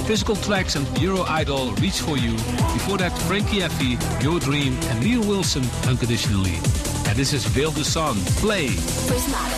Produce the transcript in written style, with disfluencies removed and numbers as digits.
Physical Tracks and Euro Idol, Reach For You. Before that, Frankie Effie, Your Dream, and Neil Wilson, Unconditionally. And this is Veil the Sun, Play. Prismatic.